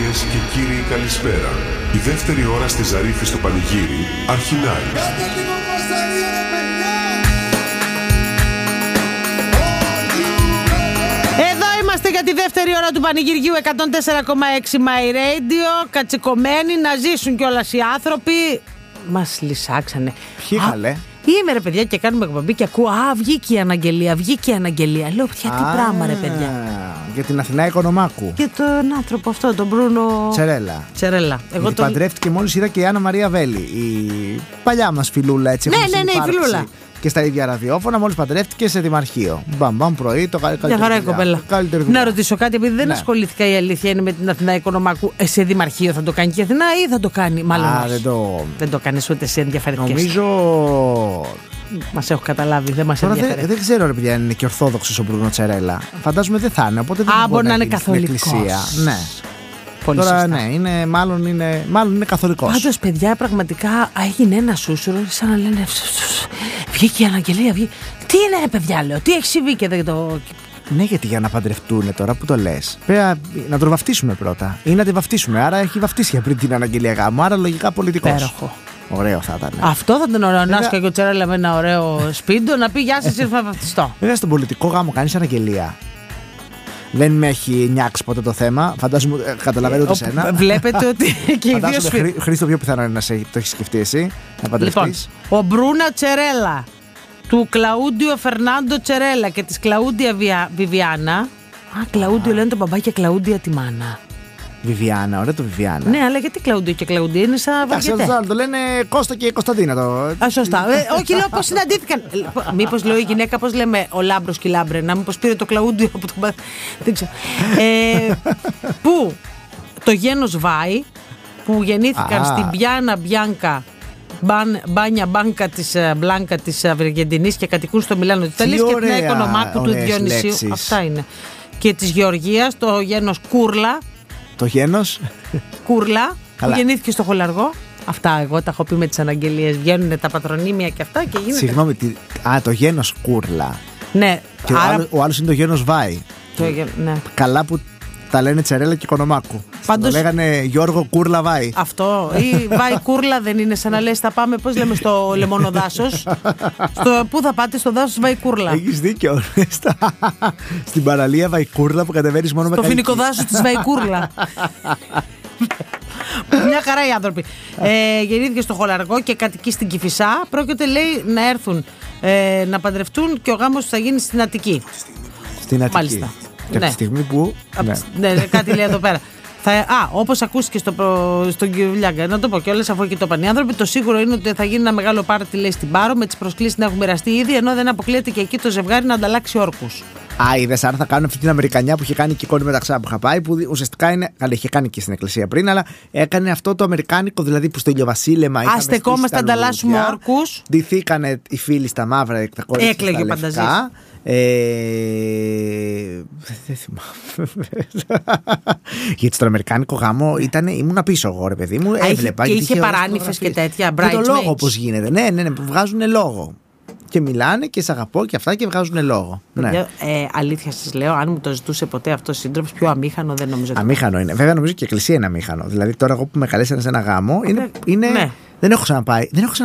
Κυρίες και κύριοι, καλησπέρα. Η δεύτερη ώρα στη Ζαρίφη στο πανηγύρι αρχινάει. Εδώ είμαστε για τη δεύτερη ώρα του πανηγυριού 104,6 My Radio. Κατσικωμένοι να ζήσουν κιόλας οι άνθρωποι. Μας λυσάξανε. Ποιοι καλέ. Είμαι ρε παιδιά και κάνουμε εκπομπή και ακούω. Βγήκε η αναγγελία, βγήκε η αναγγελία. Λέω πια τι πράγμα ρε παιδιά. Για την Αθηνά Οικονομάκου. Και τον άνθρωπο αυτό, τον Μπρούνο Τσερέλα. Εγώ τον παντρεύτηκε μόλις είδα και η Άννα Μαρία Βέλη. Η παλιά μας φιλούλα έτσι. Ναι, η φιλούλα. Και στα ίδια ραδιόφωνα, μόλις παντρεύτηκε σε δημαρχείο. Μπαμπαμ πρωί, το καλύτερο. Μια χαρά η κοπέλα. Να ρωτήσω κάτι, επειδή δεν ασχολήθηκα, η αλήθεια είναι με την Αθηνά Οικονομάκου. Σε δημαρχείο θα το κάνει και η Αθηνά ή θα το κάνει, μάλλον. Δεν το κάνει ούτε σε ενδιαφέρει. Νομίζω. Μας έχω καταλάβει, δεν μας ενδιαφέρει. Δεν ξέρω ρε παιδιά αν είναι και ορθόδοξος ο Μπρούνο Τσερέλα. Φαντάζομαι δεν θα είναι. Οπότε δεν μπορεί να είναι καθολικός. Ναι. Πολύ τώρα σωστά. ναι, μάλλον είναι καθολικός. Πάντως παιδιά πραγματικά έγινε ένα σούσουρο σαν να λένε βγήκε η αναγγελία, βγήκε. Τι είναι ρε παιδιά, λέω, τι έχει συμβεί και δεν το. Ναι, γιατί για να παντρευτούν τώρα που το λες πρέπει να τον βαφτίσουμε πρώτα ή να τη βαφτίσουμε. Άρα έχει βαφτίσει πριν την αναγγελία γάμου, άρα λογικά πολιτικός. Υπέροχο. Ωραίο θα ήταν. Αυτό θα ήταν ωραίο. Νάσκα και ο Τσερέλα με ένα ωραίο σπίτι να πει γεια σας, ήρθα να βαφτιστώ. Βέβαια στον πολιτικό γάμο κάνεις αναγγελία. Δεν με έχει νιάξει ποτέ το θέμα. Φαντάζομαι, καταλαβαίνω το σένα. Βλέπετε ότι και οι δύο. Χρήστο, πιο πιθανό είναι να το έχει σκεφτεί εσύ να παντρευτείς. Λοιπόν, ο Μπρούνα Τσερέλα, του Κλαούντιο Φερνάντο Τσερέλα και της Κλαούντια Βιβιάνα. Κλαούντιο λένε τον μπαμπά και Κλαούντια τη μάνα. Βιβιάνα, ωραία το Βιβιάνα. Ναι, αλλά γιατί Κλαούντιο και Κλαούντια είναι σαν βαριετέ. Το λένε Κώστα και Κωνσταντίνα. Σωστά. Όχι, λέω πώς συναντήθηκαν. Μήπως λέω η γυναίκα, πώς λέμε ο Λάμπρος και η Λάμπρενα, μήπως πήρε το Κλαούντιο από τον. Δεν ξέρω. Πού το γένος Βάη, που γεννήθηκαν στην Πιάνα Μπιάνκα. Μπάνια Μπάνκα της Μπλάνκα της Αργεντινής και κατοικούν στο Μιλάνο της Ιταλίας και την Οικονομάκου του Διονυσίου. Αυτά είναι. Και της Γεωργίας, το γένος Κούρλα. Το γένος Κούρλα, που γεννήθηκε στο Χολαργό. Αυτά εγώ τα έχω πει με τις αναγγελίες. Βγαίνουν τα πατρονύμια και αυτά και γίνεται. Συγγνώμη, το γένος Κούρλα. Ναι. Και ο άλλος είναι το γένος Βάη. Ναι. Καλά που τα λένε Τσερέλα και Οικονομάκου. Πάντως, το λέγανε Γιώργο Κούρλα Βάη. Αυτό. Ή Βάη Κούρλα δεν είναι σαν να λες θα πάμε, πώς λέμε, στο λεμονοδάσος. Πού θα πάτε, στο δάσος Βάη Κούρλα. Έχεις δίκιο. Στην παραλία Βάη Κούρλα που κατεβαίνεις μόνο με στο φοινικό δάσος της Βάη Κούρλα. Μια χαρά οι άνθρωποι. Γεννήθηκε στο Χολαργό και κατοικεί στην Κηφισά. Πρόκειται, λέει, να έρθουν να παντρευτούν και ο γάμος θα γίνει στην Αττική. Στην Αττική. Μάλιστα. Και από τη στιγμή που. Ναι, κάτι λέει εδώ πέρα. Όπως ακούστηκε στον κύριο Βλιάγκα, να το πω κιόλας αφού εκεί το είπαν οι άνθρωποι, το σίγουρο είναι ότι θα γίνει ένα μεγάλο πάρτι, λέει, στην Πάρο, με τις προσκλήσεις να έχουν μοιραστεί ήδη, ενώ δεν αποκλείεται και εκεί το ζευγάρι να ανταλλάξει όρκους. Είδες, άρα θα κάνουν αυτή την Αμερικανιά που είχε κάνει και η κόρη μεταξά που είχα πάει, που ουσιαστικά είναι. Καλά, είχε κάνει και στην εκκλησία πριν, αλλά έκανε αυτό το αμερικάνικο, δηλαδή που στο ηλιοβασίλεμα. Στεκόμαστε, ανταλλάσσουμε όρκους. Ντυθήκανε οι φίλοι στα μαύρα, τα κορίτσια. Έκλαιγε πανταζής. Δεν θυμάμαι. Γιατί στον αμερικάνικο γάμο ήμουν πίσω εγώ, ρε παιδί μου. Έβλεπα. Και είχε παράνυφες και τέτοια. Με το λόγο πώς γίνεται. Ναι, που βγάζουν λόγο. Και μιλάνε και σ' αγαπώ και αυτά και βγάζουν λόγο. Ναι. Αλήθεια σας λέω, αν μου το ζητούσε ποτέ αυτός ο σύντροφος, πιο αμήχανο δεν νομίζω. Αμήχανο είναι. Βέβαια, νομίζω και η εκκλησία είναι αμήχανο. Δηλαδή, τώρα εγώ που με καλέσανε σε ένα γάμο, είναι. Ναι. Δεν έχω ξαναπάει.